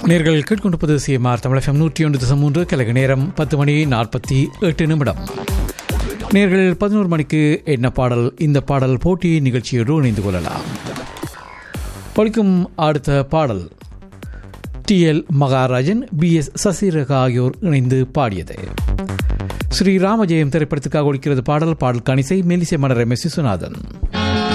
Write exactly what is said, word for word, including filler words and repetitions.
நேர்கள் கேட்கொண்டிருப்பது CMR Tamil FM நூற்றி ஒன்று தசம் மூன்று கலக நேரம் பத்து மணி நாற்பத்தி எட்டு நிமிடம். நேர்கள் பதினோரு மணிக்கு என்ன பாடல் இந்த பாடல் போட்டி நிகழ்ச்சியோடு இணைந்து கொள்ளலாம். ஒழிக்கும் அடுத்த பாடல் டி எல் மகாராஜன், பி எஸ் சசிரேகா ஆகியோர் இணைந்து பாடியது. ஸ்ரீ ராமஜெயம் திரைப்படத்துக்காக ஒழிக்கிறது பாடல். பாடல் கணிசை மெல்லிசை மன்னர் எம் எஸ் விஸ்வநாதன்.